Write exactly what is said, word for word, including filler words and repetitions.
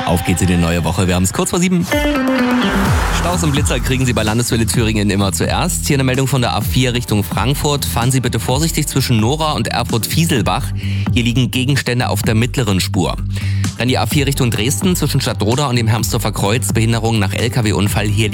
Auf geht's in die neue Woche. Wir haben es kurz vor sieben. Staus und Blitzer kriegen Sie bei Landeswelle Thüringen immer zuerst. Hier eine Meldung von der A vier Richtung Frankfurt. Fahren Sie bitte vorsichtig zwischen Nora und Erfurt-Fieselbach. Hier liegen Gegenstände auf der mittleren Spur. Dann die A vier Richtung Dresden zwischen Stadtroda und dem Hermsdorfer Kreuz. Behinderung nach L K W-Unfall. Hier